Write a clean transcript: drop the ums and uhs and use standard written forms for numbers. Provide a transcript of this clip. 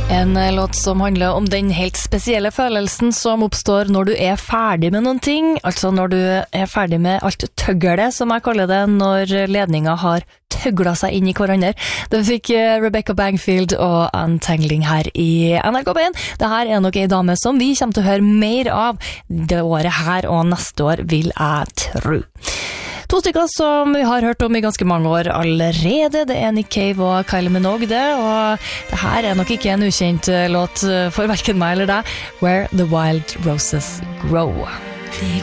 En låt som handler om den helt spesielle følelsen som oppstår når du er ferdig med noen ting, altså når du er ferdig med alt tøggelet, som jeg kaller det, når ledninger har tøglet seg inn i hverandre. Det fikk Rebecca Bangfield og Untangling her i NRK P1. Dette er nok en dame som vi kommer til å høre mer av det året her og neste år, vil jeg tro. To stykker som vi har hørt om i ganske mange år allerede, det er Nick Cave og Kylie Minogue det, og det her er nok ikke en ukjent låt for hverken meg eller deg, Where the Wild Roses Grow.